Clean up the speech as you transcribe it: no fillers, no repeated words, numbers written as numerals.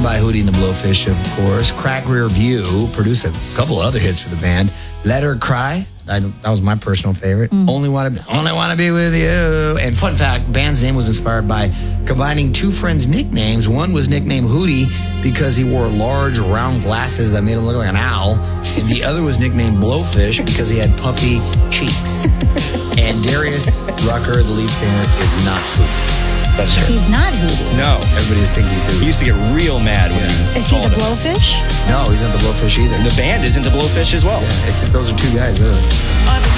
by Hootie and the Blowfish, of course. Crack Rear View produced a couple other hits for the band. Let Her Cry. That was my personal favorite. Only wanna be with you. And fun fact, band's name was inspired by combining two friends' nicknames. One was nicknamed Hootie because he wore large round glasses that made him look like an owl. And the other was nicknamed Blowfish because he had puffy cheeks. And Darius Rucker, the lead singer, is not Hootie. That's true. He's not Hootie. No. Everybody just think he's Hootie. He used to get real mad when you Is he called the him. Blowfish? No, he's not the Blowfish either. The band isn't the Blowfish as well. It's just those are two guys.